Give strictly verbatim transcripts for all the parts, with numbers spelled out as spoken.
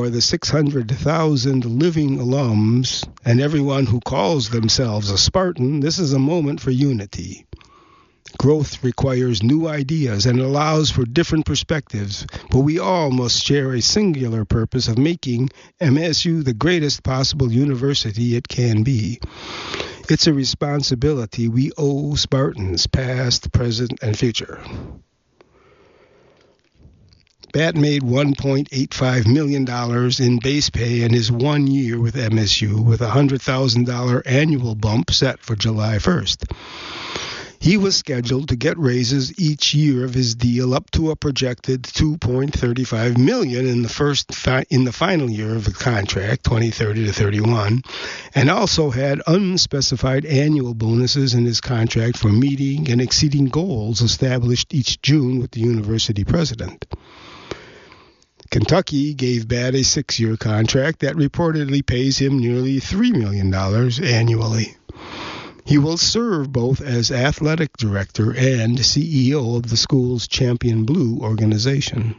for the six hundred thousand living alums and everyone who calls themselves a Spartan, this is a moment for unity. Growth requires new ideas and allows for different perspectives, but we all must share a singular purpose of making M S U the greatest possible university it can be. It's a responsibility we owe Spartans, past, present, and future. Bat made one point eight five million dollars in base pay in his one year with M S U, with a one hundred thousand dollars annual bump set for July first. He was scheduled to get raises each year of his deal up to a projected two point three five million dollars in the first fi- in the final year of the contract, twenty thirty to thirty-one, and also had unspecified annual bonuses in his contract for meeting and exceeding goals established each June with the university president. Kentucky gave Bat a six-year contract that reportedly pays him nearly three million dollars annually. He will serve both as athletic director and C E O of the school's Champion Blue organization.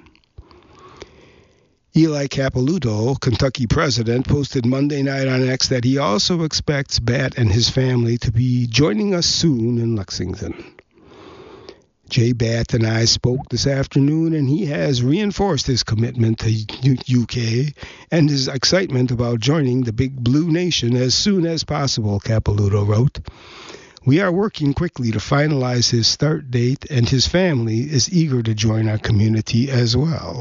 Eli Capilouto, Kentucky president, posted Monday night on X that he also expects Bat and his family to be joining us soon in Lexington. Jay Bat and I spoke this afternoon, and he has reinforced his commitment to U K and his excitement about joining the Big Blue Nation as soon as possible, Capilouto wrote. We are working quickly to finalize his start date, and his family is eager to join our community as well.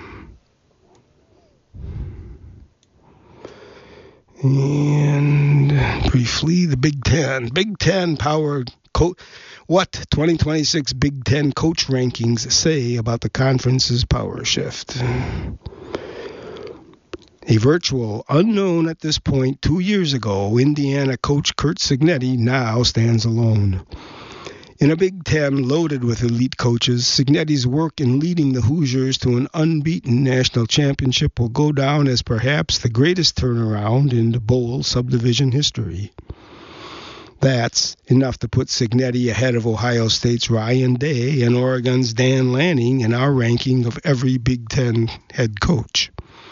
And briefly, the Big Ten. Big Ten powered co- what twenty twenty-six Big Ten coach rankings say about the conference's power shift. A virtual unknown at this point two years ago, Indiana coach Curt Cignetti now stands alone. In a Big Ten loaded with elite coaches, Cignetti's work in leading the Hoosiers to an unbeaten national championship will go down as perhaps the greatest turnaround in the bowl subdivision history. That's enough to put Cignetti ahead of Ohio State's Ryan Day and Oregon's Dan Lanning in our ranking of every Big Ten head coach.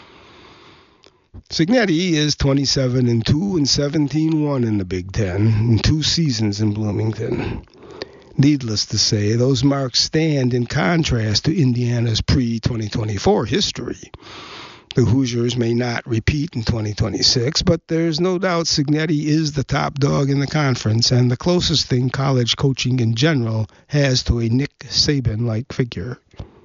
Cignetti is twenty-seven and two and seventeen and one in the Big Ten in two seasons in Bloomington. Needless to say, those marks stand in contrast to Indiana's pre twenty twenty-four history. The Hoosiers may not repeat in twenty twenty-six, but there's no doubt Cignetti is the top dog in the conference and the closest thing college coaching in general has to a Nick Saban-like figure.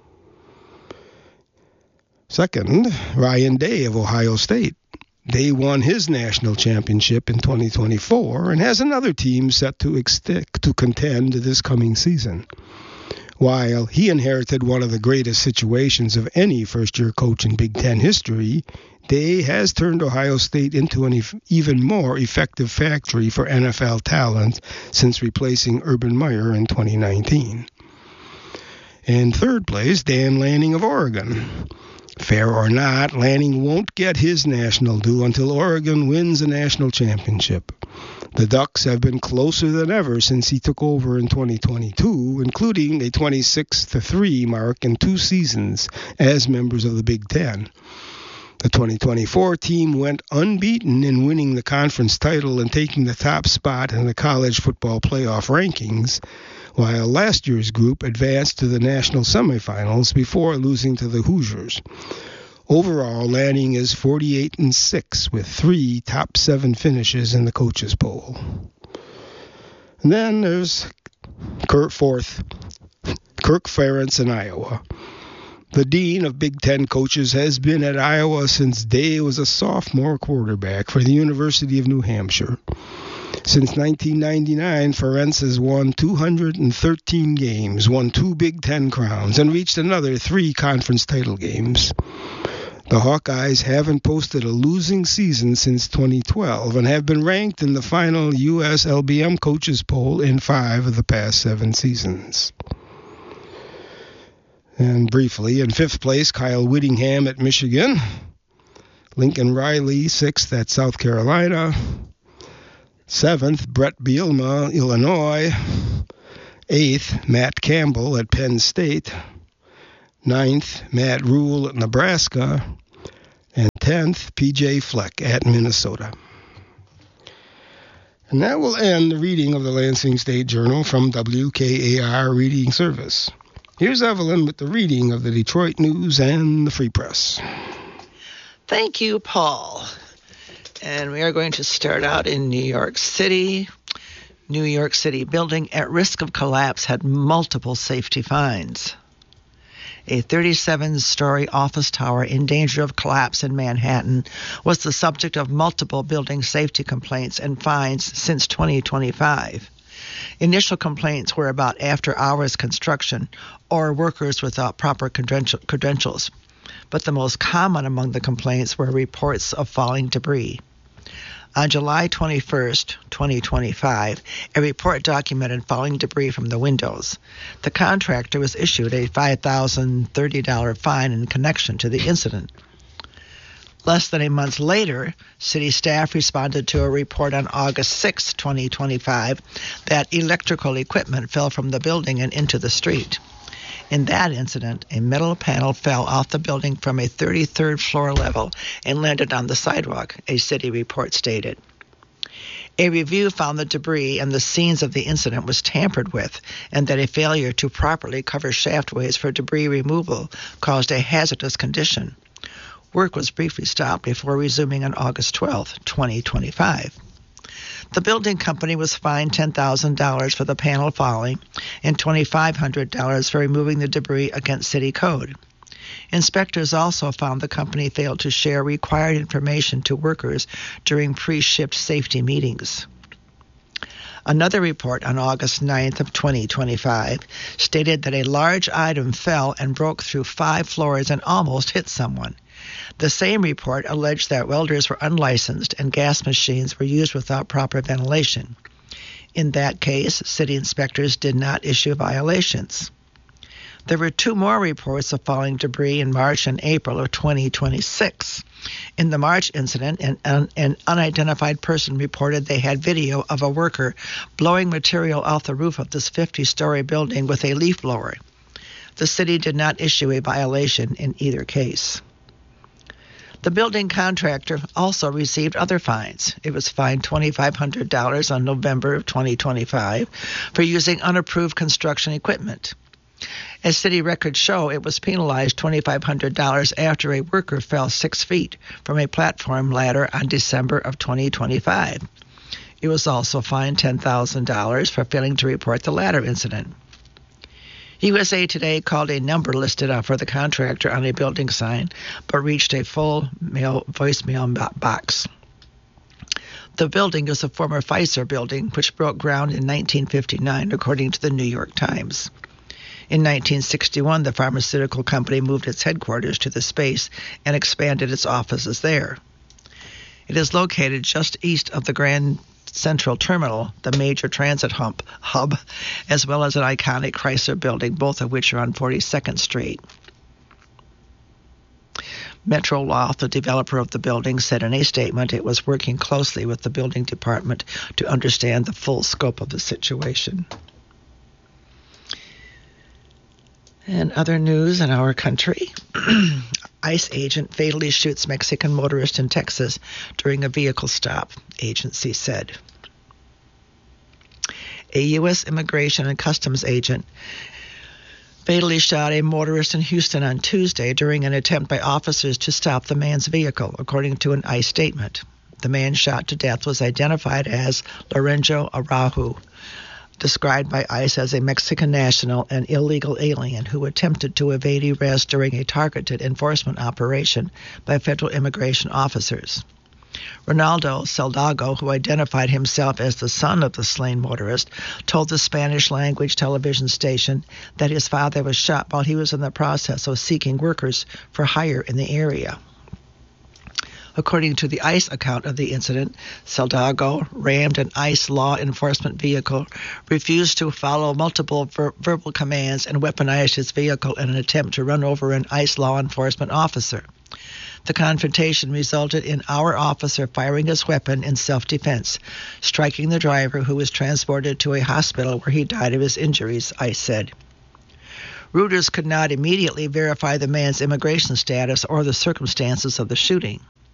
Second, Ryan Day of Ohio State. Day won his national championship in twenty twenty-four and has another team set to, extick, to contend this coming season. While he inherited one of the greatest situations of any first-year coach in Big Ten history, Day has turned Ohio State into an e- even more effective factory for N F L talent since replacing Urban Meyer in twenty nineteen. In third place, Dan Lanning of Oregon. Fair or not, Lanning won't get his national due until Oregon wins a national championship. The Ducks have been closer than ever since he took over in twenty twenty-two, including a twenty-six to three mark in two seasons as members of the Big Ten. The twenty twenty-four team went unbeaten in winning the conference title and taking the top spot in the college football playoff rankings, while last year's group advanced to the national semifinals before losing to the Hoosiers. Overall, Lanning is forty-eight and six with three top seven finishes in the coaches poll. And then there's Kirk fourth, Kirk Ferentz in Iowa. The dean of Big Ten coaches has been at Iowa since Day was a sophomore quarterback for the University of New Hampshire. Since nineteen ninety-nine, Ferentz has won two hundred thirteen games, won two Big Ten crowns, and reached another three conference title games. The Hawkeyes haven't posted a losing season since twenty twelve and have been ranked in the final U S L B M coaches poll in five of the past seven seasons. And briefly, in fifth place, Kyle Whittingham at Michigan. Lincoln Riley, sixth at South Carolina. Seventh, Brett Bielema, Illinois. Eighth, Matt Campbell at Penn State. Ninth, Matt Rule at Nebraska. And tenth, P J Fleck at Minnesota. And that will end the reading of the Lansing State Journal from W K A R Reading Service. Here's Evelyn with the reading of the Detroit News and the Free Press. Thank you, Paul. And we are going to start out in New York City. New York City building at risk of collapse had multiple safety fines. A thirty-seven-story office tower in danger of collapse in Manhattan was the subject of multiple building safety complaints and fines since twenty twenty-five. Initial complaints were about after-hours construction or workers without proper credentials, but the most common among the complaints were reports of falling debris. On July twenty-first, twenty twenty-five, a report documented falling debris from the windows. The contractor was issued a five thousand thirty dollars fine in connection to the incident. Less than a month later, city staff responded to a report on August sixth, twenty twenty-five, that electrical equipment fell from the building and into the street. In that incident, a metal panel fell off the building from a thirty-third floor level and landed on the sidewalk, a city report stated. A review found the debris and the scenes of the incident was tampered with, and that a failure to properly cover shaftways for debris removal caused a hazardous condition. Work was briefly stopped before resuming on August twelfth, twenty twenty-five. The building company was fined ten thousand dollars for the panel falling and two thousand five hundred dollars for removing the debris against city code. Inspectors also found the company failed to share required information to workers during pre-shift safety meetings. Another report on August ninth of twenty twenty-five stated that a large item fell and broke through five floors and almost hit someone. The same report alleged that welders were unlicensed and gas machines were used without proper ventilation. In that case, city inspectors did not issue violations. There were two more reports of falling debris in March and April of twenty twenty-six. In the March incident, an, an, an unidentified person reported they had video of a worker blowing material off the roof of this fifty-story building with a leaf blower. The city did not issue a violation in either case. The building contractor also received other fines. It was fined two thousand five hundred dollars on November of twenty twenty-five for using unapproved construction equipment. As city records show, it was penalized two thousand five hundred dollars after a worker fell six feet from a platform ladder on December of twenty twenty-five. It was also fined ten thousand dollars for failing to report the ladder incident. U S A Today called a number listed for the contractor on a building sign, but reached a full mail voicemail box. The building is a former Pfizer building, which broke ground in nineteen fifty-nine, according to the New York Times. In nineteen sixty-one, the pharmaceutical company moved its headquarters to the space and expanded its offices there. It is located just east of the Grand Central Terminal, the major transit hub, hub, as well as an iconic Chrysler building, both of which are on forty-second Street. Metro Loft, the developer of the building, said in a statement it was working closely with the building department to understand the full scope of the situation. And other news in our country. ICE agent fatally shoots Mexican motorist in Texas during a vehicle stop, agency said. A U S Immigration and Customs agent fatally shot a motorist in Houston on Tuesday during an attempt by officers to stop the man's vehicle, according to an ICE statement. The man shot to death was identified as Lorenzo Araujo, described by ICE as a Mexican national and illegal alien who attempted to evade arrest during a targeted enforcement operation by federal immigration officers. Ronaldo Saldago, who identified himself as the son of the slain motorist, told the Spanish-language television station that his father was shot while he was in the process of seeking workers for hire in the area. According to the ICE account of the incident, Saldago rammed an ICE law enforcement vehicle, refused to follow multiple ver- verbal commands, and weaponized his vehicle in an attempt to run over an ICE law enforcement officer. The confrontation resulted in our officer firing his weapon in self-defense, striking the driver, who was transported to a hospital where he died of his injuries, ICE said. Reuters could not immediately verify the man's immigration status or the circumstances of the shooting.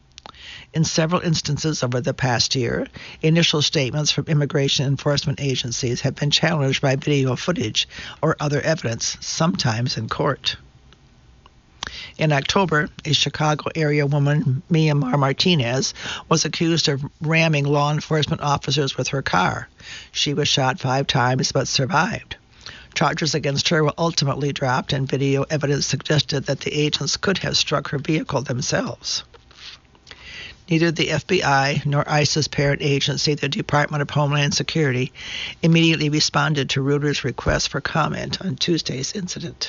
In several instances over the past year, initial statements from immigration enforcement agencies have been challenged by video footage or other evidence, sometimes in court. In October, a Chicago area woman, Myanmar Martinez, was accused of ramming law enforcement officers with her car. She was shot five times but survived. Charges against her were ultimately dropped, and video evidence suggested that the agents could have struck her vehicle themselves. Neither the F B I nor ICE's parent agency, the Department of Homeland Security, immediately responded to Reuters' request for comment on Tuesday's incident.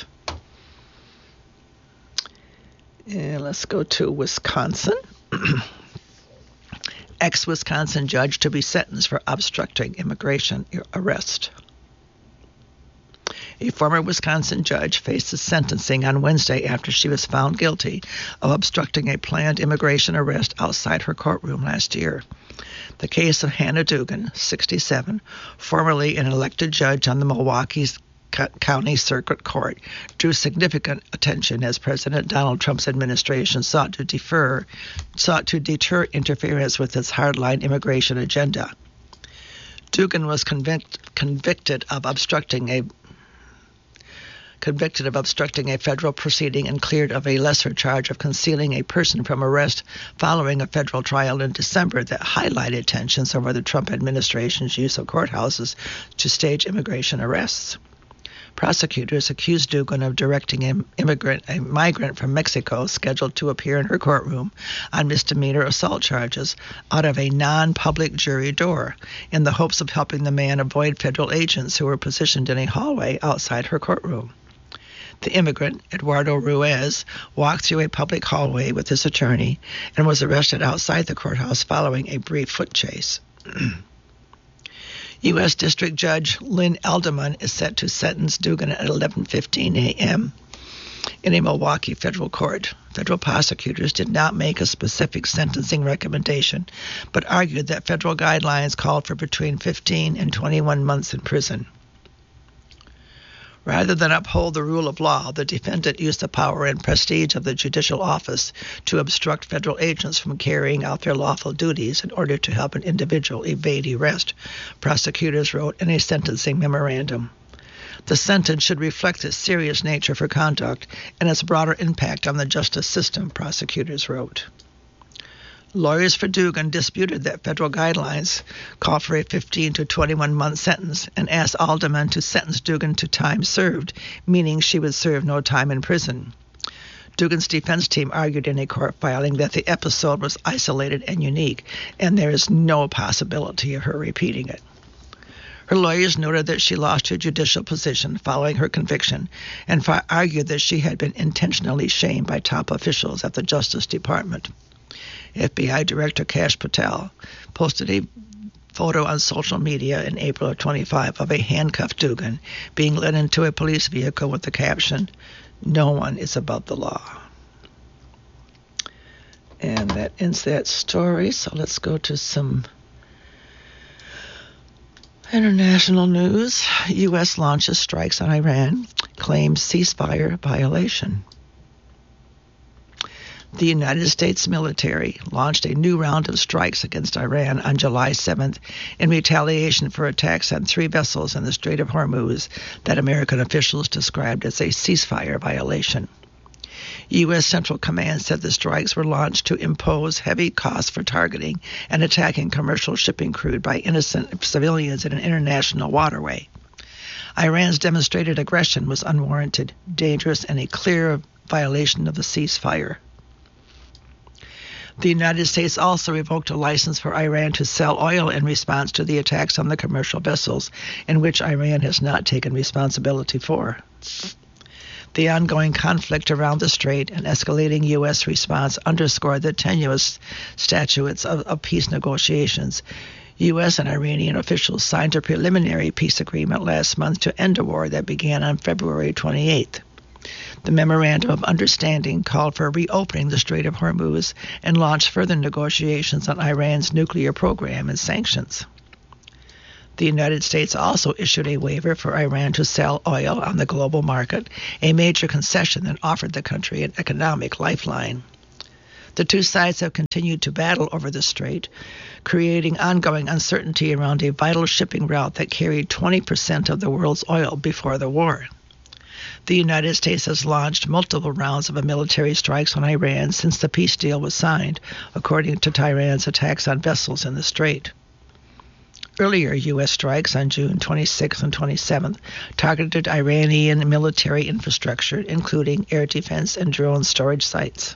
And let's go to Wisconsin. Ex-Wisconsin judge to be sentenced for obstructing immigration arrest. A former Wisconsin judge faces sentencing on Wednesday after she was found guilty of obstructing a planned immigration arrest outside her courtroom last year. The case of Hannah Dugan, sixty-seven, formerly an elected judge on the Milwaukee County Circuit Court, drew significant attention as President Donald Trump's administration sought to defer, sought to deter interference with its hardline immigration agenda. Dugan was convict, convicted of obstructing a convicted of obstructing a federal proceeding and cleared of a lesser charge of concealing a person from arrest following a federal trial in December that highlighted tensions over the Trump administration's use of courthouses to stage immigration arrests. Prosecutors accused Dugan of directing an immigrant, a migrant from Mexico scheduled to appear in her courtroom on misdemeanor assault charges out of a non-public jury door in the hopes of helping the man avoid federal agents who were positioned in a hallway outside her courtroom. The immigrant, Eduardo Ruiz, walked through a public hallway with his attorney and was arrested outside the courthouse following a brief foot chase. U S. District Judge Lynn Elderman is set to sentence Dugan at eleven fifteen a.m. in a Milwaukee federal court. Federal prosecutors did not make a specific sentencing recommendation, but argued that federal guidelines called for between fifteen and twenty-one months in prison. Rather than uphold the rule of law, the defendant used the power and prestige of the judicial office to obstruct federal agents from carrying out their lawful duties in order to help an individual evade arrest, prosecutors wrote in a sentencing memorandum. The sentence should reflect its serious nature for conduct and its broader impact on the justice system, prosecutors wrote. Lawyers for Dugan disputed that federal guidelines call for a fifteen to twenty-one month sentence and asked Alderman to sentence Dugan to time served, meaning she would serve no time in prison. Dugan's defense team argued in a court filing that the episode was isolated and unique, and there is no possibility of her repeating it. Her lawyers noted that she lost her judicial position following her conviction and argued that she had been intentionally shamed by top officials at the Justice Department. F B I Director Kash Patel posted a photo on social media in April of twenty-five of a handcuffed Dugan being led into a police vehicle with the caption, "No one is above the law." And that ends that story. So let's go to some international news. U S launches strikes on Iran, claims ceasefire violation. The United States military launched a new round of strikes against Iran on July seventh in retaliation for attacks on three vessels in the Strait of Hormuz that American officials described as a ceasefire violation. U S. Central Command said the strikes were launched to impose heavy costs for targeting and attacking commercial shipping crude by innocent civilians in an international waterway. Iran's demonstrated aggression was unwarranted, dangerous, and a clear violation of the ceasefire. The United States also revoked a license for Iran to sell oil in response to the attacks on the commercial vessels, in which Iran has not taken responsibility for. The ongoing conflict around the strait and escalating U S response underscored the tenuous statutes of, of peace negotiations. U S and Iranian officials signed a preliminary peace agreement last month to end a war that began on February twenty-eighth. The Memorandum of Understanding called for reopening the Strait of Hormuz and launched further negotiations on Iran's nuclear program and sanctions. The United States also issued a waiver for Iran to sell oil on the global market, a major concession that offered the country an economic lifeline. The two sides have continued to battle over the strait, creating ongoing uncertainty around a vital shipping route that carried twenty percent of the world's oil before the war. The United States has launched multiple rounds of military strikes on Iran since the peace deal was signed, according to Tehran's attacks on vessels in the strait. Earlier U S strikes on June twenty-sixth and twenty-seventh targeted Iranian military infrastructure, including air defense and drone storage sites.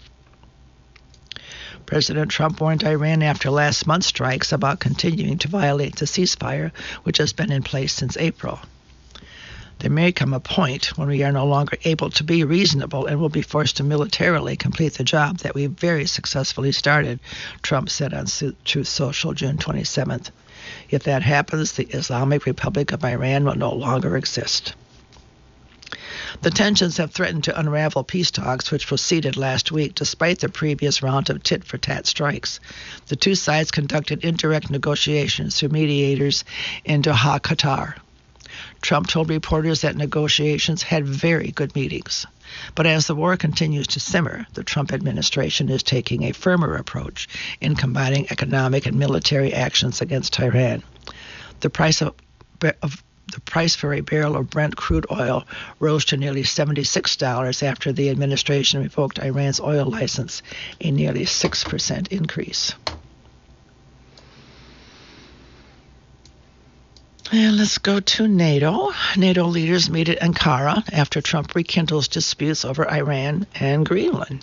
President Trump warned Iran after last month's strikes about continuing to violate the ceasefire, which has been in place since April. There may come a point when we are no longer able to be reasonable and will be forced to militarily complete the job that we very successfully started, Trump said on Truth Social June twenty-seventh. If that happens, the Islamic Republic of Iran will no longer exist. The tensions have threatened to unravel peace talks, which proceeded last week despite the previous round of tit-for-tat strikes. The two sides conducted indirect negotiations through mediators in Doha, Qatar. Trump told reporters that negotiations had very good meetings. But as the war continues to simmer, the Trump administration is taking a firmer approach in combining economic and military actions against Tehran. The price of, of the price for a barrel of Brent crude oil rose to nearly seventy-six dollars after the administration revoked Iran's oil license, a nearly six percent increase. And let's go to NATO. NATO leaders meet at Ankara after Trump rekindles disputes over Iran and Greenland.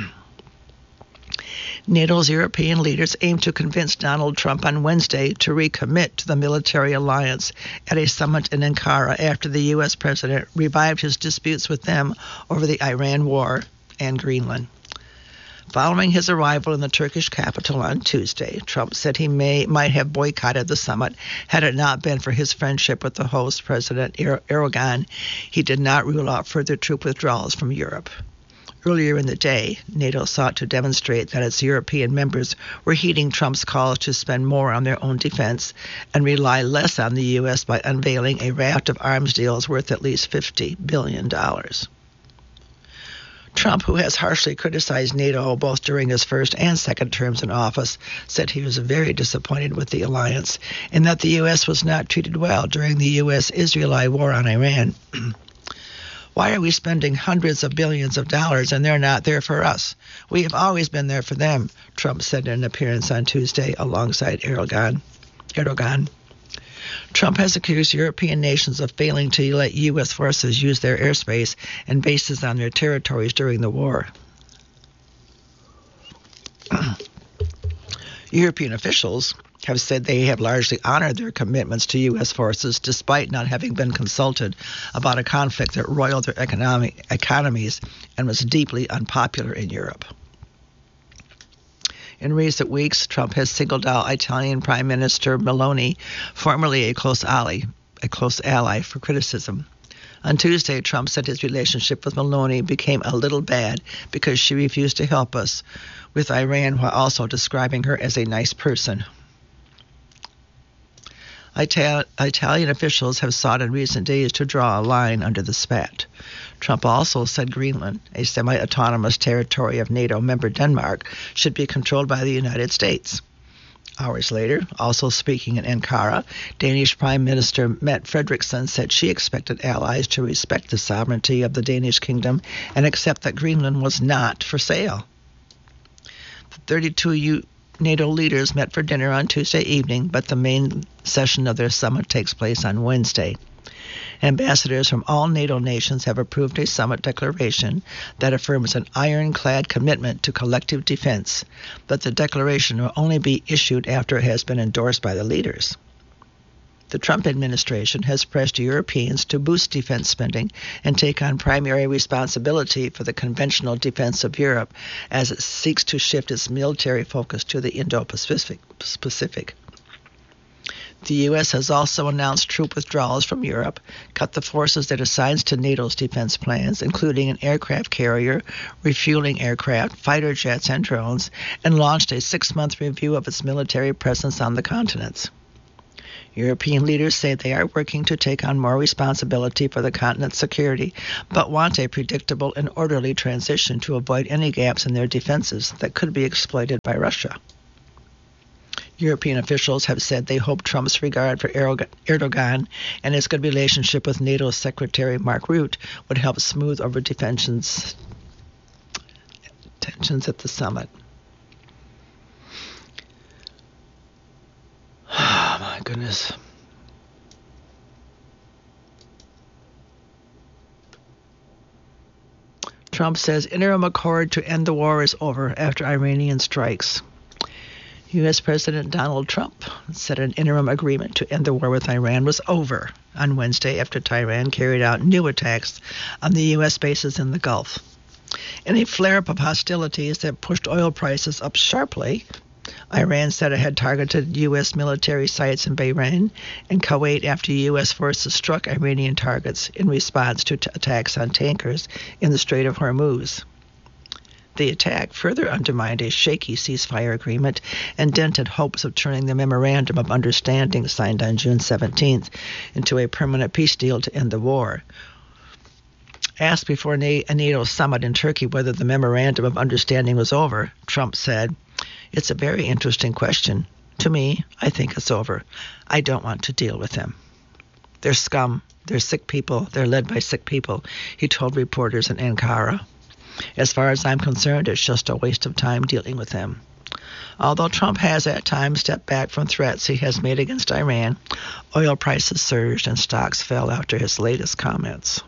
NATO's European leaders aim to convince Donald Trump on Wednesday to recommit to the military alliance at a summit in Ankara after the U S president revived his disputes with them over the Iran war and Greenland. Following his arrival in the Turkish capital on Tuesday, Trump said he may might have boycotted the summit had it not been for his friendship with the host, President Erdogan. He did not rule out further troop withdrawals from Europe. Earlier in the day, NATO sought to demonstrate that its European members were heeding Trump's calls to spend more on their own defense and rely less on the U S by unveiling a raft of arms deals worth at least fifty billion dollars. Trump, who has harshly criticized NATO both during his first and second terms in office, said he was very disappointed with the alliance and that the U S was not treated well during the U S-Israeli war on Iran. Why are we spending hundreds of billions of dollars and they're not there for us? We have always been there for them, Trump said in an appearance on Tuesday alongside Erdogan. Erdogan. Trump has accused European nations of failing to let U S forces use their airspace and bases on their territories during the war. European officials have said they have largely honored their commitments to U S forces despite not having been consulted about a conflict that roiled their economic economies and was deeply unpopular in Europe. In recent weeks, Trump has singled out Italian Prime Minister Meloni, formerly a close ally, a close ally, for criticism. On Tuesday, Trump said his relationship with Meloni became a little bad because she refused to help us with Iran while also describing her as a nice person. Ital- Italian officials have sought in recent days to draw a line under the spat. Trump also said Greenland, a semi-autonomous territory of NATO member Denmark, should be controlled by the United States. Hours later, also speaking in Ankara, Danish Prime Minister Mette Frederiksen said she expected allies to respect the sovereignty of the Danish kingdom and accept that Greenland was not for sale. The thirty-two U- NATO leaders met for dinner on Tuesday evening, but the main session of their summit takes place on Wednesday. Ambassadors from all NATO nations have approved a summit declaration that affirms an ironclad commitment to collective defense, but the declaration will only be issued after it has been endorsed by the leaders. The Trump administration has pressed Europeans to boost defense spending and take on primary responsibility for the conventional defense of Europe as it seeks to shift its military focus to the Indo-Pacific. Pacific. The U S has also announced troop withdrawals from Europe, cut the forces it assigns to NATO's defense plans, including an aircraft carrier, refueling aircraft, fighter jets, and drones, and launched a six-month review of its military presence on the continents. European leaders say they are working to take on more responsibility for the continent's security, but want a predictable and orderly transition to avoid any gaps in their defenses that could be exploited by Russia. European officials have said they hope Trump's regard for Erdogan and his good relationship with NATO Secretary Mark Rutte would help smooth over tensions, tensions at the summit. Oh, my goodness. Trump says interim accord to end the war is over after Iranian strikes. U S. President Donald Trump said an interim agreement to end the war with Iran was over on Wednesday after Tehran carried out new attacks on the U S bases in the Gulf. In a flare-up of hostilities that pushed oil prices up sharply, Iran said it had targeted U S military sites in Bahrain and Kuwait after U S forces struck Iranian targets in response to t- attacks on tankers in the Strait of Hormuz. The attack further undermined a shaky ceasefire agreement and dented hopes of turning the Memorandum of Understanding signed on June seventeenth into a permanent peace deal to end the war. Asked before a NATO summit in Turkey whether the Memorandum of Understanding was over, Trump said, "It's a very interesting question. To me, I think it's over. I don't want to deal with them. They're scum. They're sick people. They're led by sick people," he told reporters in Ankara. "As far as I'm concerned, it's just a waste of time dealing with them." Although Trump has at times stepped back from threats he has made against Iran, oil prices surged and stocks fell after his latest comments.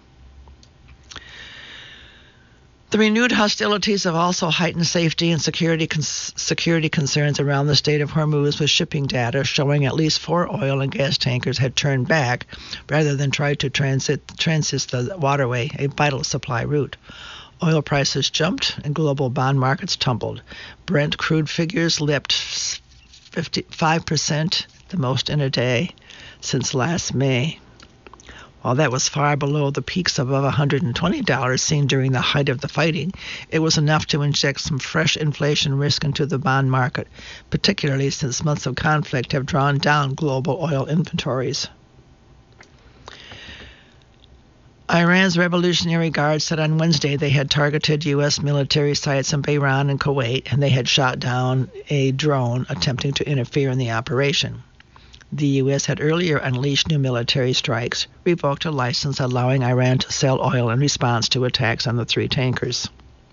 The renewed hostilities have also heightened safety and security cons- security concerns around the Strait of Hormuz, with shipping data showing at least four oil and gas tankers had turned back rather than tried to transit, transit the waterway, a vital supply route. Oil prices jumped and global bond markets tumbled. Brent crude figures leapt fifty-five percent, the most in a day since last May. While that was far below the peaks above one hundred twenty dollars seen during the height of the fighting, it was enough to inject some fresh inflation risk into the bond market, particularly since months of conflict have drawn down global oil inventories. Iran's Revolutionary Guard said on Wednesday they had targeted U S military sites in Bahrain and Kuwait, and they had shot down a drone attempting to interfere in the operation. The U S had earlier unleashed new military strikes, revoked a license allowing Iran to sell oil in response to attacks on the three tankers.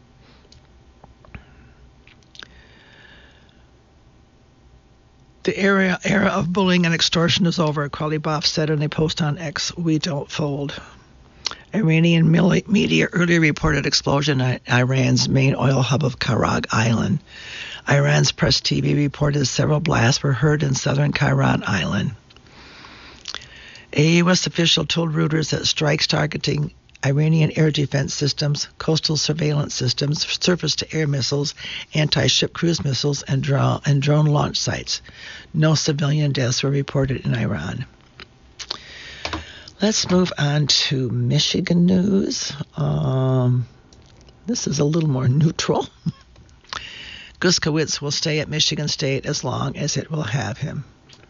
The era, era of bullying and extortion is over, Kulibov said in a post on X. "We don't fold." Iranian media earlier reported explosion at Iran's main oil hub of Karag Island. Iran's Press T V reported several blasts were heard in southern Karag Island. A U S official told Reuters that strikes targeting Iranian air defense systems, coastal surveillance systems, surface-to-air missiles, anti-ship cruise missiles, and drone, and drone launch sites. No civilian deaths were reported in Iran. Let's move on to Michigan news. Um, this is a little more neutral. Guskowitz will stay at Michigan State as long as it will have him.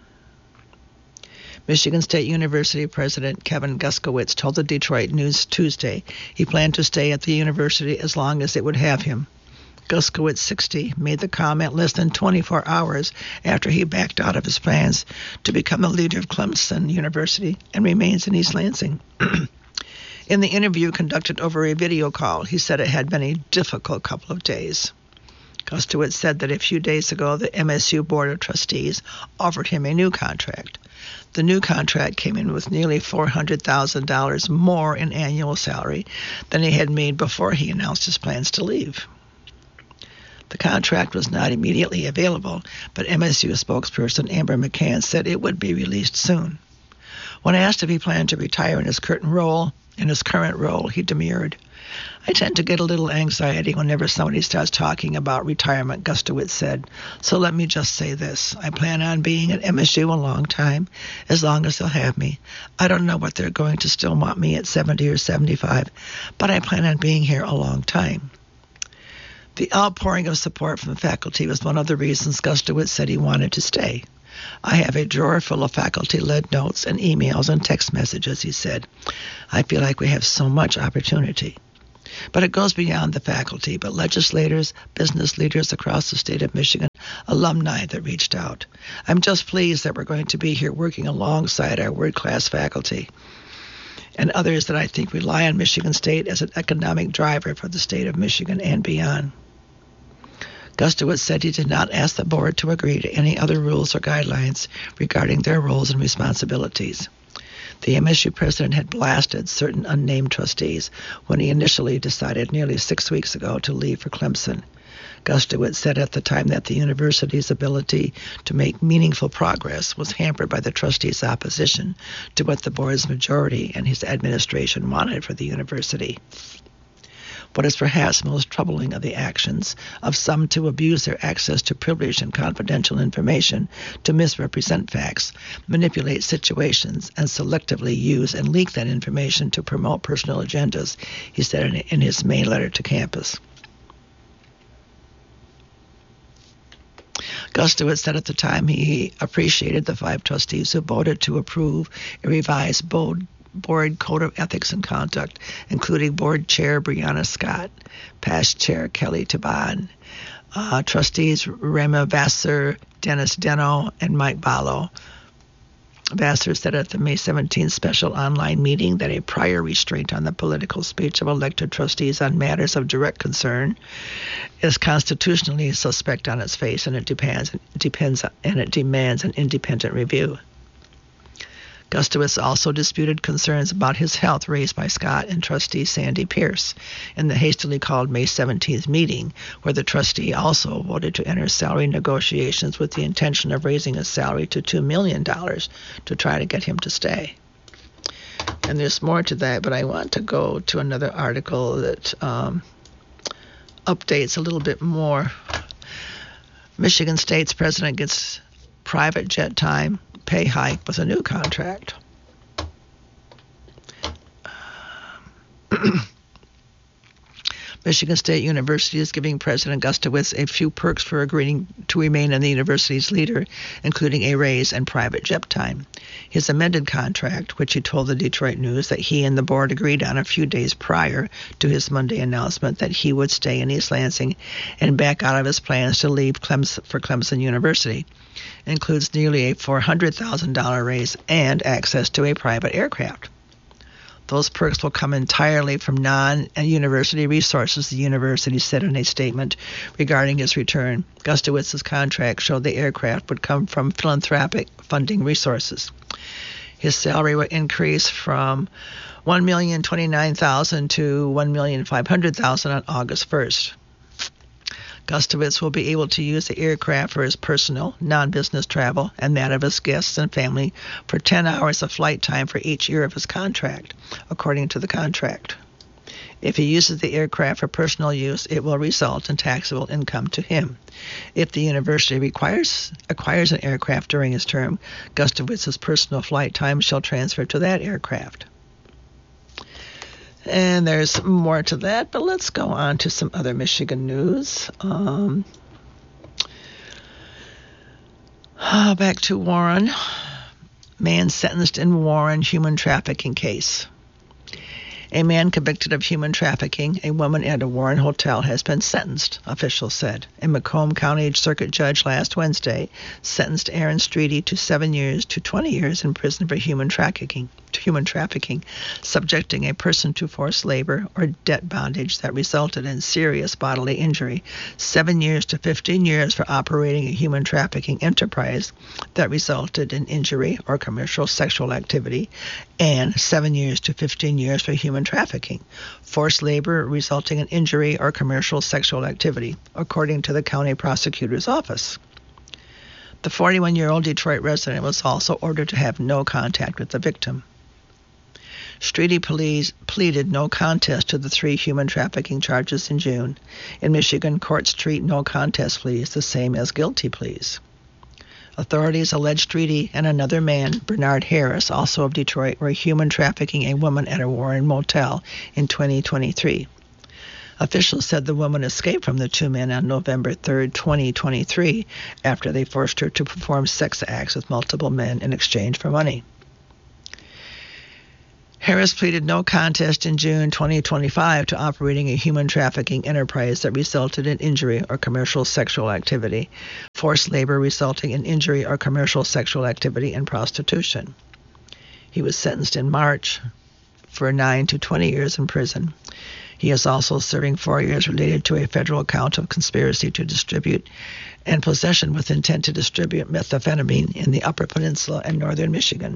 Michigan State University President Kevin Guskowitz told the Detroit News Tuesday he planned to stay at the university as long as it would have him. Guskowitz, sixty, made the comment less than twenty-four hours after he backed out of his plans to become the leader of Clemson University and remains in East Lansing. In the interview conducted over a video call, he said it had been a difficult couple of days. Guskowitz said that a few days ago the M S U Board of Trustees offered him a new contract. The new contract came in with nearly four hundred thousand dollars more in annual salary than he had made before he announced his plans to leave. The contract was not immediately available, but M S U spokesperson Amber McCann said it would be released soon. When asked if he planned to retire in his current role, in his current role, he demurred. "I tend to get a little anxiety whenever somebody starts talking about retirement," Guskowitz said. "So let me just say this. I plan on being at M S U a long time, as long as they'll have me. I don't know what they're going to still want me at seventy or seventy-five, but I plan on being here a long time." The outpouring of support from the faculty was one of the reasons Guskowitz said he wanted to stay. I have a drawer full of faculty-led notes and emails and text messages, he said. I feel like we have so much opportunity. But it goes beyond the faculty, but legislators, business leaders across the state of Michigan, alumni that reached out. I'm just pleased that we're going to be here working alongside our world-class faculty and others that I think rely on Michigan State as an economic driver for the state of Michigan and beyond. Gustowitz said he did not ask the board to agree to any other rules or guidelines regarding their roles and responsibilities. The M S U president had blasted certain unnamed trustees when he initially decided nearly six weeks ago to leave for Clemson. Gustowitz said at the time that the university's ability to make meaningful progress was hampered by the trustees' opposition to what the board's majority and his administration wanted for the university. What is perhaps most troubling of the actions of some to abuse their access to privileged and confidential information, to misrepresent facts, manipulate situations, and selectively use and leak that information to promote personal agendas, he said in, in his May letter to campus. Gustowitz said at the time he appreciated the five trustees who voted to approve a revised board Board Code of Ethics and Conduct, including Board Chair Brianna Scott, Past Chair Kelly Taban, uh, Trustees Rema Vassar, Dennis Deno, and Mike Ballo. Vassar said at the May seventeenth special online meeting that a prior restraint on the political speech of elected trustees on matters of direct concern is constitutionally suspect on its face, and it depends, depends and it demands an independent review. Gustowitz also disputed concerns about his health raised by Scott and trustee Sandy Pierce in the hastily called May seventeenth meeting, where the trustee also voted to enter salary negotiations with the intention of raising his salary to two million dollars to try to get him to stay. And there's more to that, but I want to go to another article that um, updates a little bit more. Michigan State's president gets private jet time pay hike with a new contract. Michigan State University is giving President Gustowitz a few perks for agreeing to remain in the university's leader, including a raise and private jet time. His amended contract, which he told the Detroit News that he and the board agreed on a few days prior to his Monday announcement that he would stay in East Lansing and back out of his plans to leave Clemson for Clemson University, includes nearly a four hundred thousand dollars raise and access to a private aircraft. Those perks will come entirely from non-university resources, the university said in a statement regarding his return. Gustowitz's contract showed the aircraft would come from philanthropic funding resources. His salary would increase from one million twenty-nine thousand dollars to one million five hundred thousand dollars on August first. Gustowitz will be able to use the aircraft for his personal, non-business travel and that of his guests and family for ten hours of flight time for each year of his contract, according to the contract. If he uses the aircraft for personal use, it will result in taxable income to him. If the university requires acquires an aircraft during his term, Gustowitz's personal flight time shall transfer to that aircraft. And there's more to that, but let's go on to some other Michigan news. Um, back to Warren. Man sentenced in Warren human trafficking case. A man convicted of human trafficking a woman at a Warren hotel has been sentenced, officials said. A Macomb County Circuit judge last Wednesday sentenced Aaron Streety to seven years to twenty years in prison for human trafficking, human trafficking, subjecting a person to forced labor or debt bondage that resulted in serious bodily injury, seven years to fifteen years for operating a human trafficking enterprise that resulted in injury or commercial sexual activity, and seven years to fifteen years for human trafficking, forced labor resulting in injury or commercial sexual activity, according to the county prosecutor's office. The forty-one-year-old Detroit resident was also ordered to have no contact with the victim. Streety police pleaded no contest to the three human trafficking charges in June. In Michigan, courts treat no contest pleas the same as guilty pleas. Authorities allege Streety and another man, Bernard Harris, also of Detroit, were human trafficking a woman at a Warren motel in twenty twenty-three. Officials said the woman escaped from the two men on November third, twenty twenty-three, after they forced her to perform sex acts with multiple men in exchange for money. Harris pleaded no contest in June twenty twenty-five to operating a human trafficking enterprise that resulted in injury or commercial sexual activity, forced labor resulting in injury or commercial sexual activity, and prostitution. He was sentenced in March for nine to twenty years in prison. He is also serving four years related to a federal count of conspiracy to distribute and possession with intent to distribute methamphetamine in the Upper Peninsula and northern Michigan.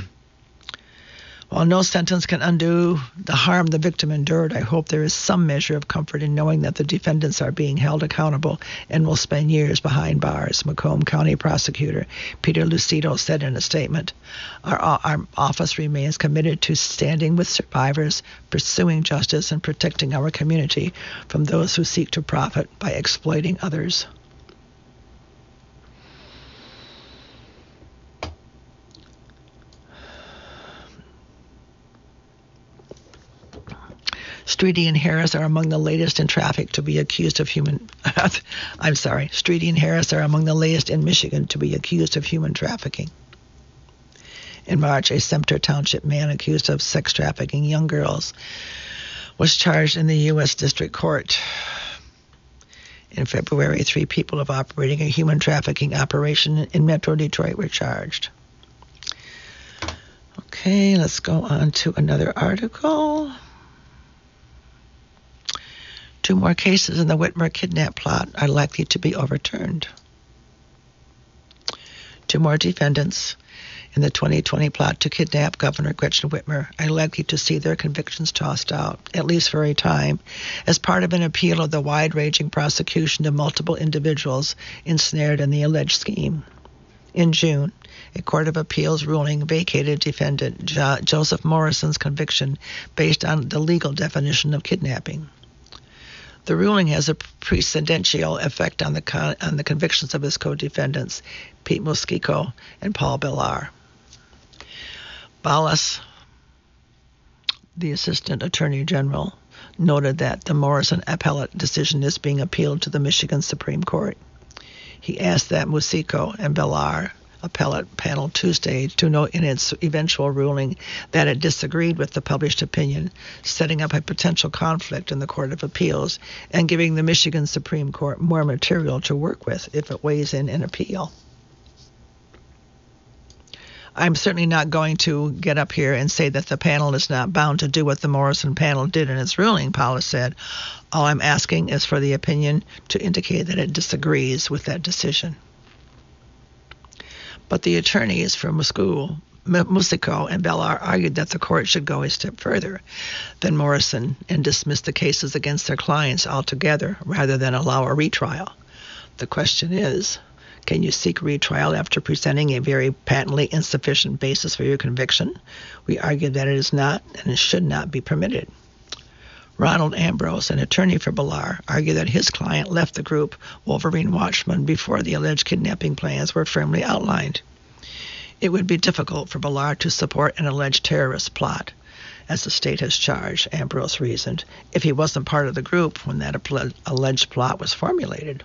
While no sentence can undo the harm the victim endured, I hope there is some measure of comfort in knowing that the defendants are being held accountable and will spend years behind bars, Macomb County Prosecutor Peter Lucido said in a statement. Our, our office remains committed to standing with survivors, pursuing justice, and protecting our community from those who seek to profit by exploiting others. Streety and Harris are among the latest in traffic to be accused of human... I'm sorry. Streety and Harris are among the latest in Michigan to be accused of human trafficking. In March, a Sumter Township man accused of sex trafficking young girls was charged in the U S District Court. In February, three people of operating a human trafficking operation in Metro Detroit were charged. Okay, let's go on to another article. Two more cases in the Whitmer kidnap plot are likely to be overturned. Two more defendants in the twenty twenty plot to kidnap Governor Gretchen Whitmer are likely to see their convictions tossed out, at least for a time, as part of an appeal of the wide-ranging prosecution of multiple individuals ensnared in the alleged scheme. In June, a Court of Appeals ruling vacated defendant jo- Joseph Morrison's conviction based on the legal definition of kidnapping. The ruling has a precedential effect on the con- on the convictions of his co-defendants, Pete Muskico and Paul Bellar. Ballas, the Assistant Attorney General, noted that the Morrison appellate decision is being appealed to the Michigan Supreme Court. He asked that Muskico and Bellar appellate panel Tuesday to note in its eventual ruling that it disagreed with the published opinion, setting up a potential conflict in the Court of Appeals and giving the Michigan Supreme Court more material to work with if it weighs in an appeal. I'm certainly not going to get up here and say that the panel is not bound to do what the Morrison panel did in its ruling, Paula said. All I'm asking is for the opinion to indicate that it disagrees with that decision. But the attorneys for Muskico and Bellar argued that the court should go a step further than Morrison and dismiss the cases against their clients altogether rather than allow a retrial. The question is, can you seek retrial after presenting a very patently insufficient basis for your conviction? We argue that it is not and it should not be permitted. Ronald Ambrose, an attorney for Bellar, argued that his client left the group Wolverine Watchman before the alleged kidnapping plans were firmly outlined. It would be difficult for Bellar to support an alleged terrorist plot, as the state has charged, Ambrose reasoned, if he wasn't part of the group when that alleged plot was formulated.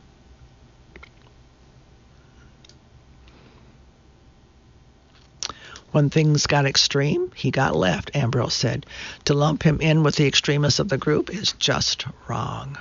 When things got extreme, he got left, Ambrose said. To lump him in with the extremists of the group is just wrong.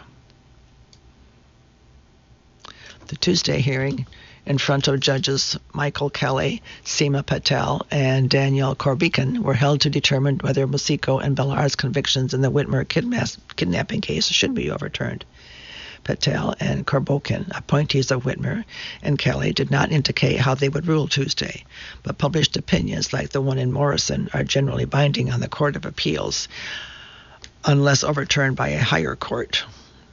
The Tuesday hearing in front of judges Michael Kelly, Seema Patel, and Danielle Korbikin were held to determine whether Muskico and Bellar's convictions in the Whitmer kidna- kidnapping case should be overturned. Patel and Korbokin, appointees of Whitmer and Kelly, did not indicate how they would rule Tuesday, but published opinions like the one in Morrison are generally binding on the Court of Appeals unless overturned by a higher court.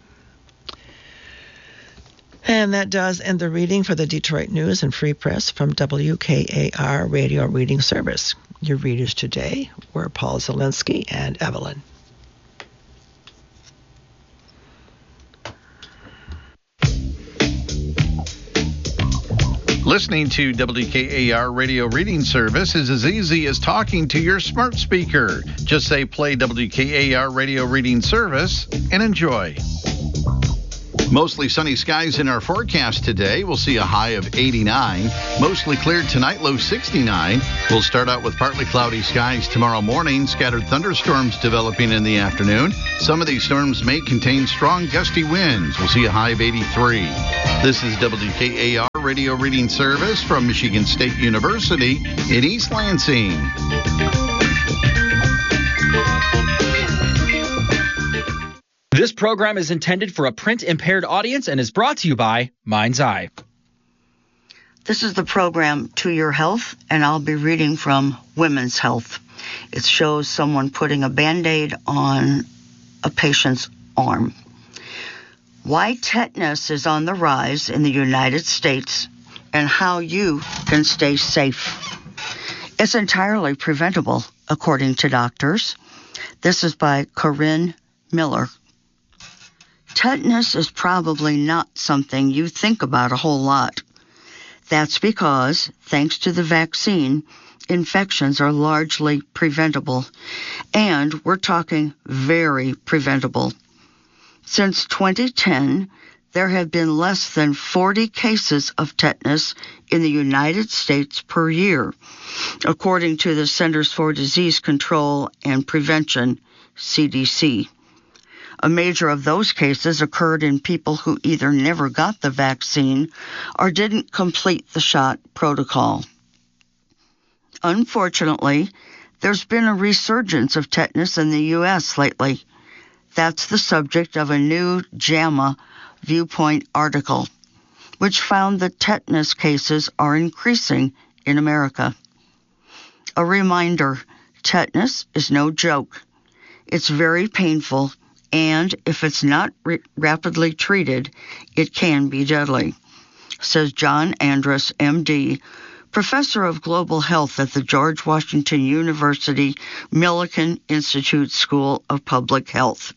And that does end the reading for the Detroit News and Free Press from W K A R Radio Reading Service. Your readers today were Paul Zielinski and Evelyn. Listen Listening to W K A R Radio Reading Service is as easy as talking to your smart speaker. Just say play W K A R Radio Reading Service and enjoy. Mostly sunny skies in our forecast today. We'll see a high of eighty-nine. Mostly clear tonight, low sixty-nine. We'll start out with partly cloudy skies tomorrow morning. Scattered thunderstorms developing in the afternoon. Some of these storms may contain strong gusty winds. We'll see a high of eighty-three. This is W K A R Radio Reading Service from Michigan State University in East Lansing. This program is intended for a print-impaired audience and is brought to you by Mind's Eye. This is the program To Your Health, and I'll be reading from Women's Health. It shows someone putting a Band-Aid on a patient's arm. Why tetanus is on the rise in the United States and how you can stay safe. It's entirely preventable, according to doctors. This is by Corinne Miller. Tetanus is probably not something you think about a whole lot. That's because, thanks to the vaccine, infections are largely preventable, and we're talking very preventable. Since twenty ten, there have been less than forty cases of tetanus in the United States per year, according to the Centers for Disease Control and Prevention, C D C. A major of those cases occurred in people who either never got the vaccine or didn't complete the shot protocol. Unfortunately, there's been a resurgence of tetanus in the U S lately. That's the subject of a new JAMA Viewpoint article, which found that tetanus cases are increasing in America. A reminder, tetanus is no joke. It's very painful, and if it's not re- rapidly treated, it can be deadly, says John Andrus, M D, professor of global health at the George Washington University Millikan Institute School of Public Health.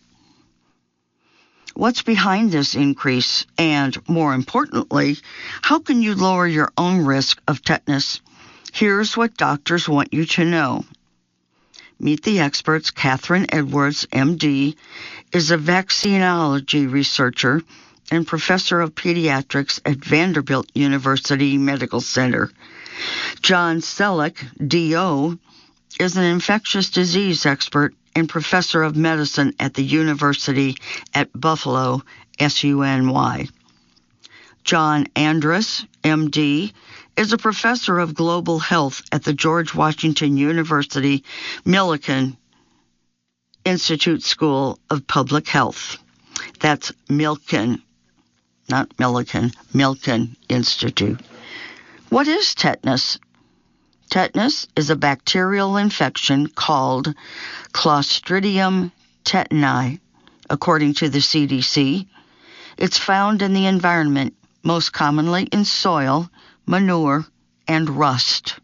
What's behind this increase? And more importantly, how can you lower your own risk of tetanus? Here's what doctors want you to know. Meet the experts. Catherine Edwards, M D, is a vaccinology researcher and professor of pediatrics at Vanderbilt University Medical Center. John Selleck, D O, is an infectious disease expert and professor of medicine at the University at Buffalo, S U N Y. John Andrus, M D, is a professor of global health at the George Washington University Millikan Institute School of Public Health. That's Milken, not Millikan, Milken Institute. What is tetanus? Tetanus is a bacterial infection called Clostridium tetani, according to the C D C. It's found in the environment, most commonly in soil, manure, and rust.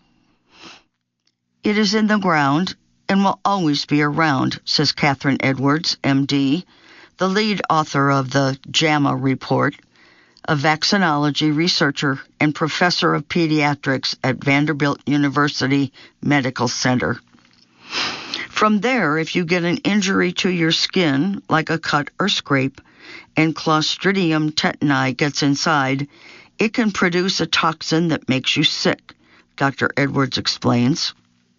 It is in the ground and will always be around, says Catherine Edwards, M D, the lead author of the JAMA report, a vaccinology researcher and professor of pediatrics at Vanderbilt University Medical Center. From there, if you get an injury to your skin, like a cut or scrape, and Clostridium tetani gets inside, it can produce a toxin that makes you sick, Doctor Edwards explains.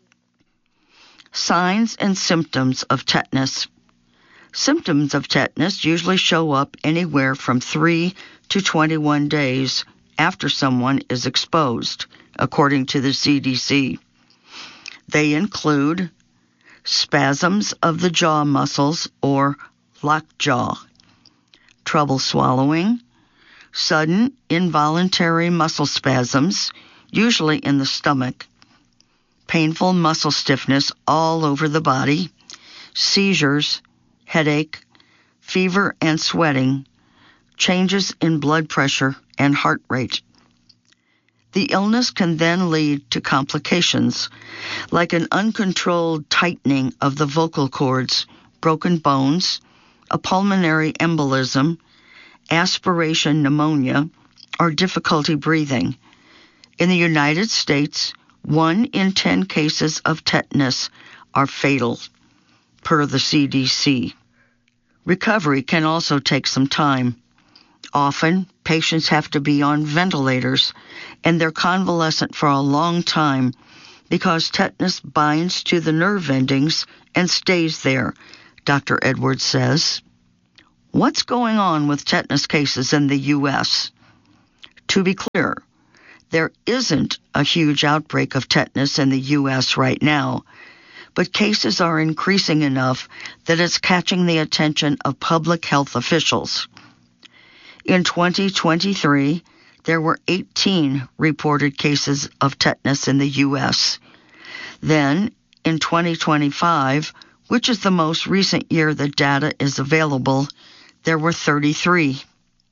Signs and symptoms of tetanus. Symptoms of tetanus usually show up anywhere from three to twenty-one days after someone is exposed, according to the C D C. They include spasms of the jaw muscles or lockjaw, trouble swallowing, sudden involuntary muscle spasms, usually in the stomach, painful muscle stiffness all over the body, seizures, headache, fever and sweating, changes in blood pressure and heart rate. The illness can then lead to complications, like an uncontrolled tightening of the vocal cords, broken bones, a pulmonary embolism, aspiration pneumonia, or difficulty breathing. In the United States, one in ten cases of tetanus are fatal, per the C D C. Recovery can also take some time. Often, patients have to be on ventilators, and they're convalescent for a long time because tetanus binds to the nerve endings and stays there, Doctor Edwards says. What's going on with tetanus cases in the U S? To be clear, there isn't a huge outbreak of tetanus in the U S right now, but cases are increasing enough that it's catching the attention of public health officials. In twenty twenty-three, there were eighteen reported cases of tetanus in the U S. Then, in twenty twenty-five, which is the most recent year the data is available, there were thirty-three.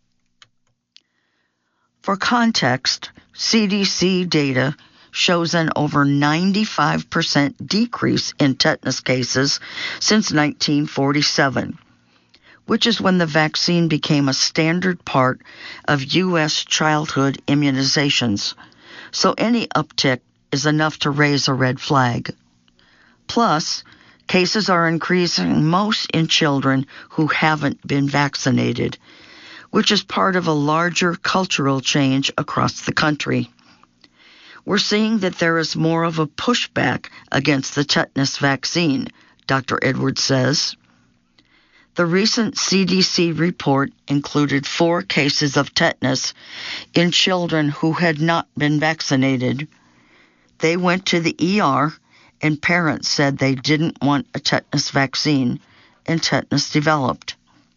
For context, C D C data shows an over ninety-five percent decrease in tetanus cases since nineteen forty-seven, which is when the vaccine became a standard part of U S childhood immunizations. So any uptick is enough to raise a red flag. Plus, cases are increasing most in children who haven't been vaccinated, which is part of a larger cultural change across the country. We're seeing that there is more of a pushback against the tetanus vaccine, Doctor Edwards says. The recent C D C report included four cases of tetanus in children who had not been vaccinated. They went to the E R, and parents said they didn't want a tetanus vaccine, and tetanus developed.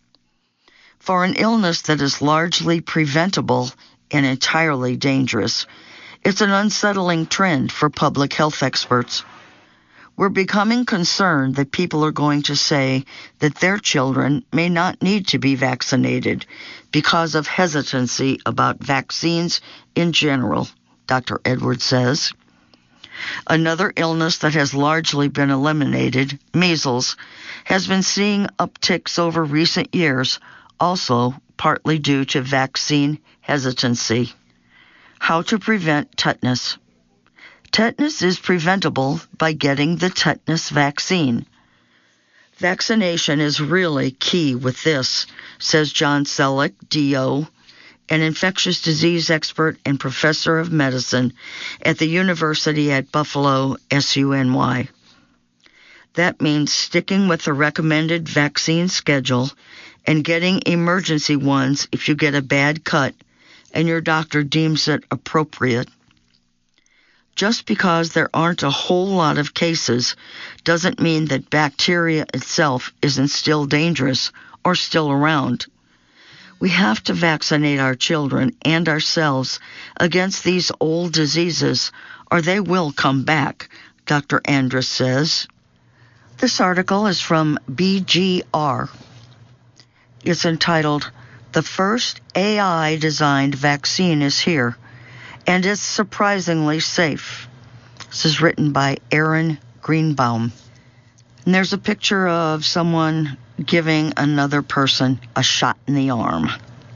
For an illness that is largely preventable and entirely dangerous, it's an unsettling trend for public health experts. We're becoming concerned that people are going to say that their children may not need to be vaccinated because of hesitancy about vaccines in general, Doctor Edwards says. Another illness that has largely been eliminated, measles, has been seeing upticks over recent years, also partly due to vaccine hesitancy. How to prevent tetanus. Tetanus is preventable by getting the tetanus vaccine. Vaccination is really key with this, says John Selleck, D O, an infectious disease expert and professor of medicine at the University at Buffalo, S U N Y. That means sticking with the recommended vaccine schedule and getting emergency ones if you get a bad cut and your doctor deems it appropriate. Just because there aren't a whole lot of cases doesn't mean that bacteria itself isn't still dangerous or still around. We have to vaccinate our children and ourselves against these old diseases, or they will come back, Doctor Andrus says. This article is from B G R. It's entitled, "The First A I-Designed Vaccine is Here, and it's surprisingly safe." This is written by Aaron Greenbaum. And there's a picture of someone giving another person a shot in the arm.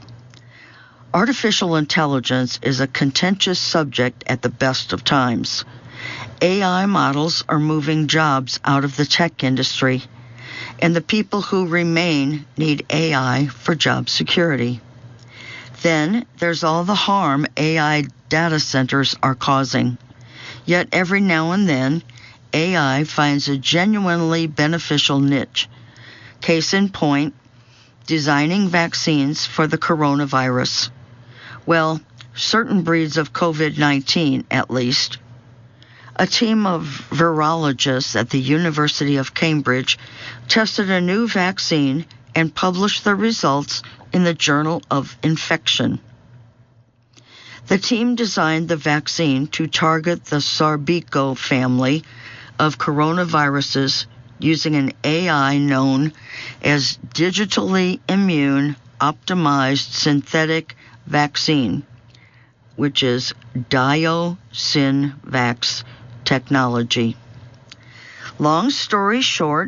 Artificial intelligence is a contentious subject at the best of times. A I models are moving jobs out of the tech industry, and the people who remain need A I for job security. Then there's all the harm A I data centers are causing. Yet every now and then, A I finds a genuinely beneficial niche. Case in point, designing vaccines for the coronavirus. Well, certain breeds of COVID nineteen, at least. A team of virologists at the University of Cambridge tested a new vaccine and published the results in the Journal of Infection. The team designed the vaccine to target the Sarbeco family of coronaviruses using an A I known as Digitally Immune Optimized Synthetic Vaccine, which is DioSynVax technology. Long story short,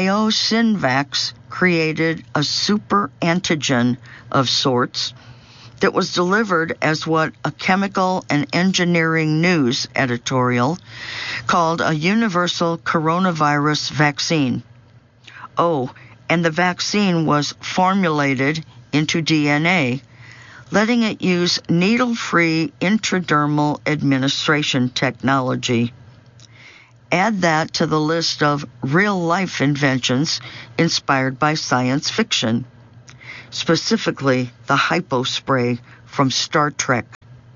DioSynVax created a super antigen of sorts that was delivered as what a chemical and engineering news editorial called a universal coronavirus vaccine. Oh, and the vaccine was formulated into D N A, letting it use needle-free intradermal administration technology. Add that to the list of real-life inventions inspired by science fiction, specifically the hypospray from Star Trek.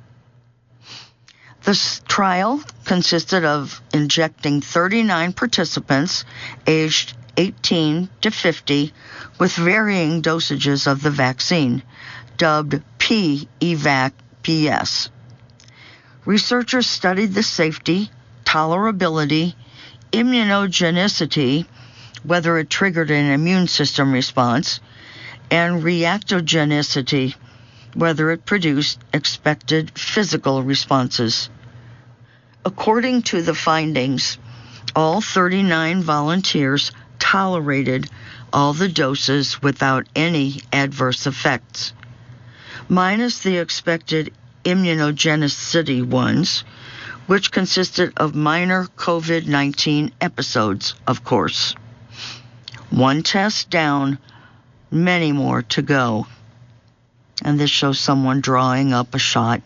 This trial consisted of injecting thirty-nine participants aged eighteen to fifty with varying dosages of the vaccine, dubbed P EVAC P S. Researchers studied the safety, tolerability, immunogenicity, whether it triggered an immune system response, and reactogenicity, whether it produced expected physical responses. According to the findings, all thirty-nine volunteers tolerated all the doses without any adverse effects, minus the expected immunogenicity ones, which consisted of minor COVID nineteen episodes, of course. One test down, many more to go. And this shows someone drawing up a shot.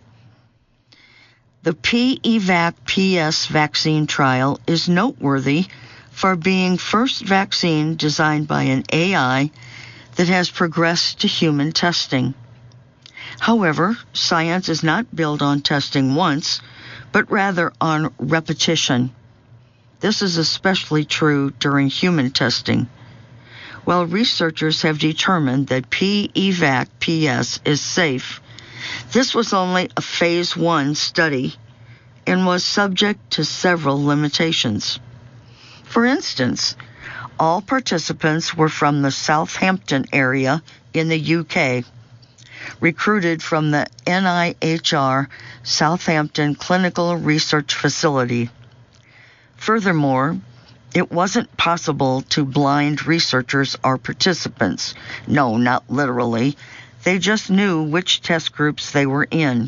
The P EVAC P S vaccine trial is noteworthy for being first vaccine designed by an A I that has progressed to human testing. However, science is not built on testing once, but rather on repetition. This is especially true during human testing. While researchers have determined that P EVAC P S is safe, this was only a phase one study and was subject to several limitations. For instance, all participants were from the Southampton area in the U K, recruited from the N I H R Southampton Clinical Research Facility. Furthermore, it wasn't possible to blind researchers or participants. No, not literally. They just knew which test groups they were in.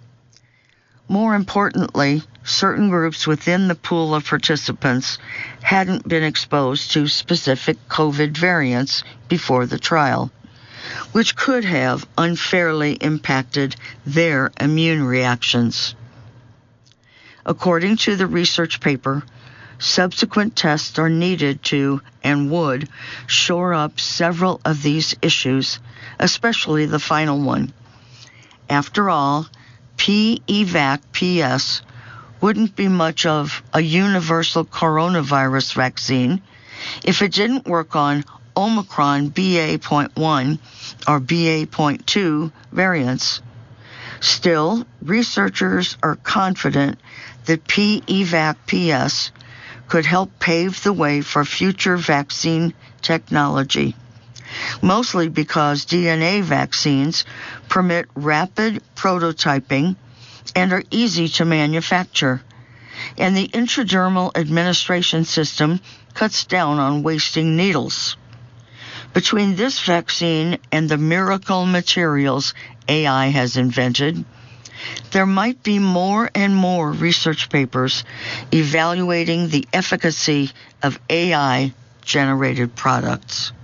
More importantly, certain groups within the pool of participants hadn't been exposed to specific COVID variants before the trial, which could have unfairly impacted their immune reactions. According to the research paper, subsequent tests are needed to, and would, shore up several of these issues, especially the final one. After all, P EVAC P S wouldn't be much of a universal coronavirus vaccine if it didn't work on Omicron B A point one or B A point two variants. Still, researchers are confident that P EVAC P S could help pave the way for future vaccine technology, mostly because D N A vaccines permit rapid prototyping and are easy to manufacture, and the intradermal administration system cuts down on wasting needles. Between this vaccine and the miracle materials A I has invented, there might be more and more research papers evaluating the efficacy of A I-generated products.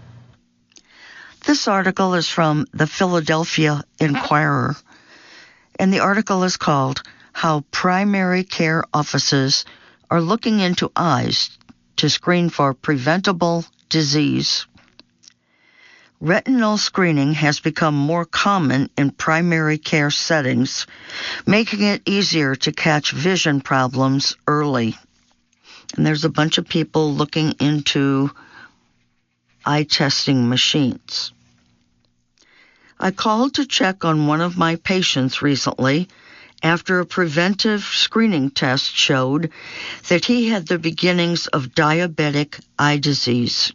This article is from the Philadelphia Inquirer, and the article is called How Primary Care Offices Are Looking into Eyes to Screen for Preventable Disease. Retinal screening has become more common in primary care settings, making it easier to catch vision problems early. And there's a bunch of people looking into eye testing machines. I called to check on one of my patients recently after a preventive screening test showed that he had the beginnings of diabetic eye disease.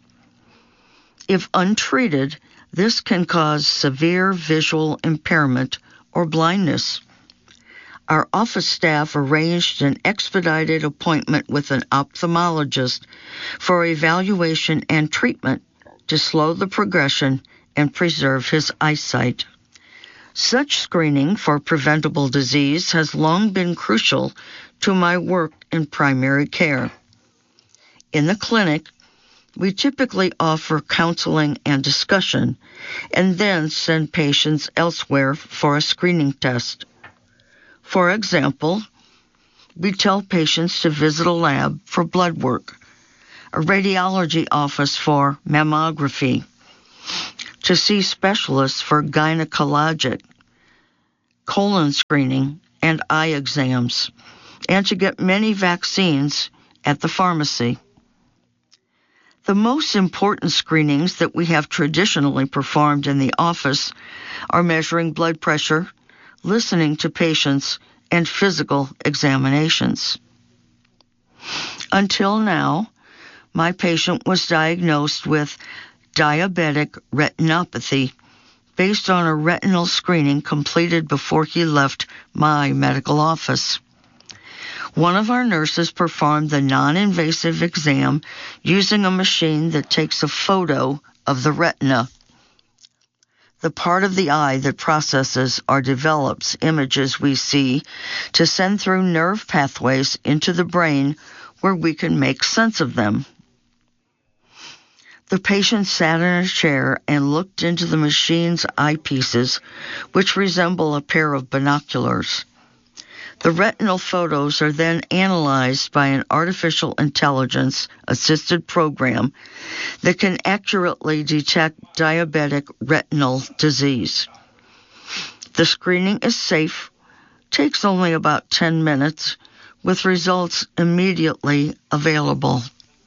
If untreated, this can cause severe visual impairment or blindness. Our office staff arranged an expedited appointment with an ophthalmologist for evaluation and treatment to slow the progression and preserve his eyesight. Such screening for preventable disease has long been crucial to my work in primary care. In the clinic, we typically offer counseling and discussion, and then send patients elsewhere for a screening test. For example, we tell patients to visit a lab for blood work, a radiology office for mammography, to see specialists for gynecologic, colon screening, and eye exams, and to get many vaccines at the pharmacy. The most important screenings that we have traditionally performed in the office are measuring blood pressure, listening to patients, and physical examinations. Until now, my patient was diagnosed with diabetic retinopathy based on a retinal screening completed before he left my medical office. One of our nurses performed the non-invasive exam using a machine that takes a photo of the retina, the part of the eye that processes or develops images we see, to send through nerve pathways into the brain where we can make sense of them. The patient sat in a chair and looked into the machine's eyepieces, which resemble a pair of binoculars. The retinal photos are then analyzed by an artificial intelligence-assisted program that can accurately detect diabetic retinal disease. The screening is safe, takes only about ten minutes, with results immediately available.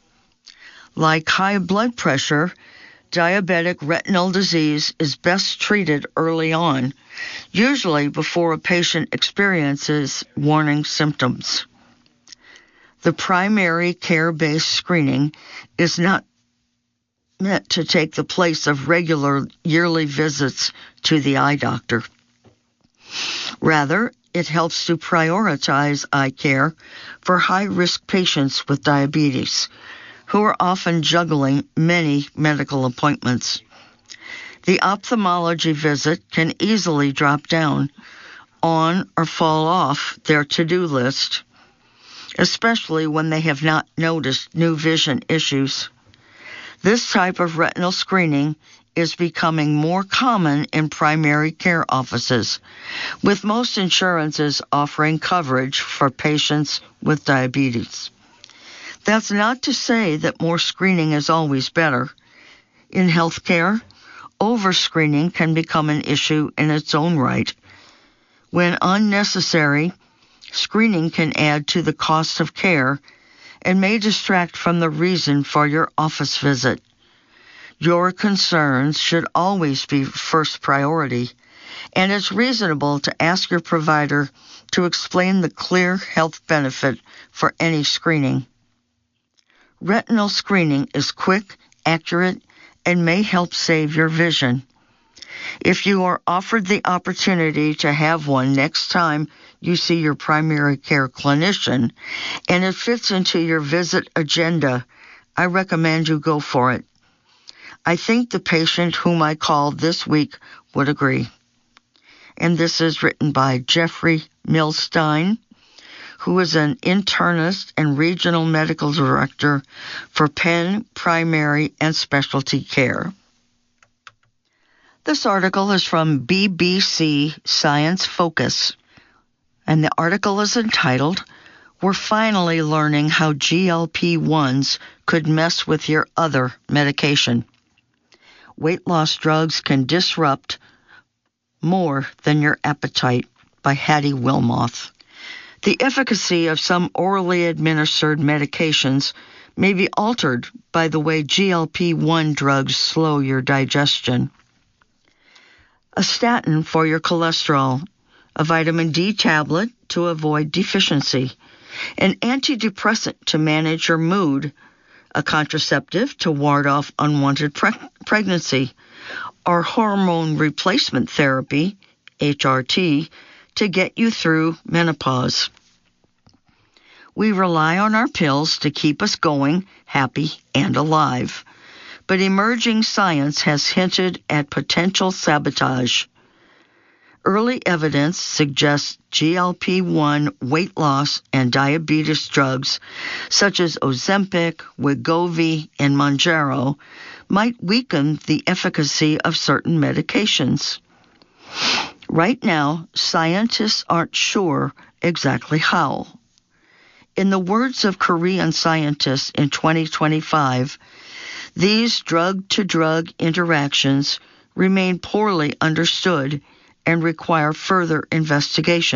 Like high blood pressure, diabetic retinal disease is best treated early on, usually before a patient experiences warning symptoms. The primary care-based screening is not meant to take the place of regular yearly visits to the eye doctor. Rather, it helps to prioritize eye care for high-risk patients with diabetes, who are often juggling many medical appointments. The ophthalmology visit can easily drop down on or fall off their to-do list, especially when they have not noticed new vision issues. This type of retinal screening is becoming more common in primary care offices, with most insurances offering coverage for patients with diabetes. That's not to say that more screening is always better. In healthcare, overscreening can become an issue in its own right. When unnecessary, screening can add to the cost of care and may distract from the reason for your office visit. Your concerns should always be first priority, and it's reasonable to ask your provider to explain the clear health benefit for any screening. Retinal screening is quick, accurate, and may help save your vision. If you are offered the opportunity to have one next time you see your primary care clinician, and it fits into your visit agenda, I recommend you go for it. I think the patient whom I called this week would agree. And this is written by Jeffrey Milstein, who is an internist and regional medical director for Penn Primary and Specialty Care. This article is from B B C Science Focus, and the article is entitled, "We're finally learning how G L P ones could mess with your other medication. Weight loss drugs can disrupt more than your appetite," by Hattie Wilmoth. The efficacy of some orally administered medications may be altered by the way G L P one drugs slow your digestion. A statin for your cholesterol, a vitamin D tablet to avoid deficiency, an antidepressant to manage your mood, a contraceptive to ward off unwanted pre- pregnancy, or hormone replacement therapy, H R T, to get you through menopause. We rely on our pills to keep us going, happy, and alive. But emerging science has hinted at potential sabotage. early evidence suggests G L P one weight loss and diabetes drugs such as Ozempic, Wegovy, and Mounjaro might weaken the efficacy of certain medications. Right now, scientists aren't sure exactly how. In the words of Korean scientists in twenty twenty-five, these drug-to-drug interactions remain poorly understood and require further investigation.